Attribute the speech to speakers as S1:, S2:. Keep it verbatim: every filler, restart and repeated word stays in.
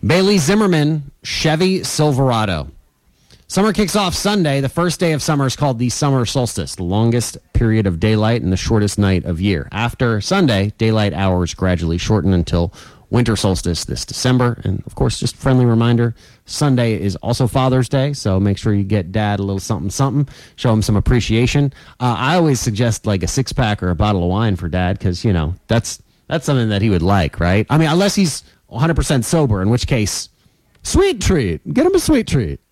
S1: Bailey Zimmerman, Chevy Silverado. Summer kicks off Sunday. The first day of summer is called the summer solstice, the longest period of daylight and the shortest night of year. After Sunday, daylight hours gradually shorten until winter solstice this December. And, of course, just a friendly reminder, Sunday is also Father's Day, so make sure you get Dad a little something, something. Show him some appreciation. Uh, I always suggest, like, a six-pack or a bottle of wine for Dad because, you know, that's that's something that he would like, right? I mean, unless he's one hundred percent sober, in which case, sweet treat. Get him a sweet treat.